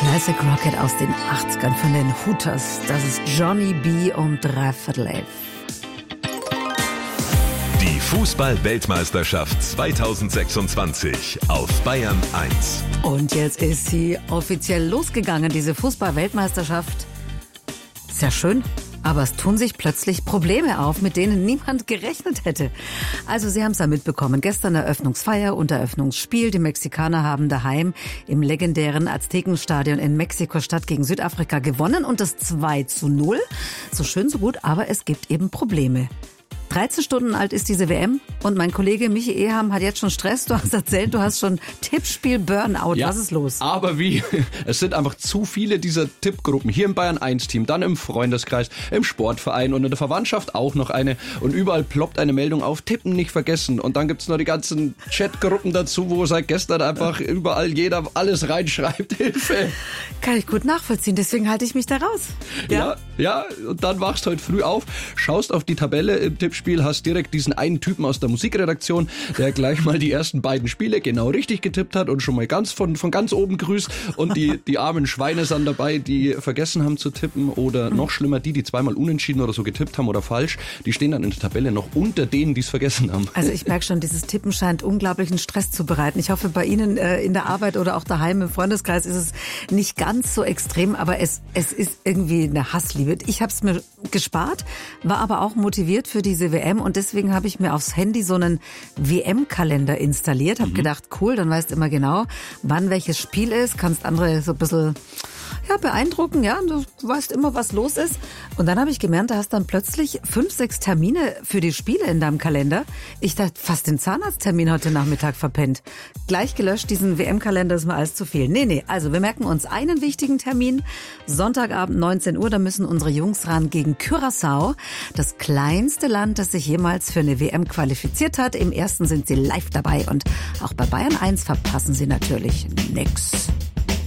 Classic Rocket aus den 80ern von den Hooters. Das ist Johnny B. um 11:15. Die Fußball-Weltmeisterschaft 2026 auf Bayern 1. Und jetzt ist sie offiziell losgegangen, diese Fußball-Weltmeisterschaft. Sehr schön. Aber es tun sich plötzlich Probleme auf, mit denen niemand gerechnet hätte. Also Sie haben es ja mitbekommen. Gestern Eröffnungsfeier und Eröffnungsspiel. Die Mexikaner haben daheim im legendären Aztekenstadion in Mexiko-Stadt gegen Südafrika gewonnen. Und das 2:0. So schön, so gut, aber es gibt eben Probleme. 13 Stunden alt ist diese WM und mein Kollege Michi Eham hat jetzt schon Stress. Du hast erzählt, du hast schon Tippspiel-Burnout. Ja, was ist los? Aber wie? Es sind einfach zu viele dieser Tippgruppen. Hier im Bayern 1 Team, dann im Freundeskreis, im Sportverein und in der Verwandtschaft auch noch eine. Und überall ploppt eine Meldung auf, Tippen nicht vergessen. Und dann gibt's noch die ganzen Chatgruppen dazu, wo seit gestern einfach überall jeder alles reinschreibt. Hilfe! Kann ich gut nachvollziehen, deswegen halte ich mich da raus. Ja, und dann wachst du heute früh auf, schaust auf die Tabelle im Tippspiel, hast direkt diesen einen Typen aus der Musikredaktion, der gleich mal die ersten beiden Spiele genau richtig getippt hat und schon mal ganz von ganz oben grüßt. Und die armen Schweine sind dabei, die vergessen haben zu tippen oder noch schlimmer, die zweimal unentschieden oder so getippt haben oder falsch, die stehen dann in der Tabelle noch unter denen, die es vergessen haben. Also ich merke schon, dieses Tippen scheint unglaublichen Stress zu bereiten. Ich hoffe, bei Ihnen in der Arbeit oder auch daheim im Freundeskreis ist es nicht ganz so extrem, aber es ist irgendwie eine Hassliebe. Ich habe es mir gespart, war aber auch motiviert für diese WM und deswegen habe ich mir aufs Handy so einen WM-Kalender installiert. Habe gedacht, cool, dann weißt du immer genau, wann welches Spiel ist, kannst andere so ein bisschen beeindrucken, ja, du weißt immer, was los ist. Und dann habe ich gemerkt, du hast dann plötzlich 5, 6 Termine für die Spiele in deinem Kalender. Ich dachte, fast den Zahnarzttermin heute Nachmittag verpennt. Gleich gelöscht, diesen WM-Kalender ist mir alles zu viel. Nee, also wir merken uns einen wichtigen Termin. Sonntagabend 19 Uhr, da müssen unsere Jungs ran gegen Curaçao. Das kleinste Land, das sich jemals für eine WM qualifiziert hat. Im ersten sind sie live dabei und auch bei Bayern 1 verpassen sie natürlich nix.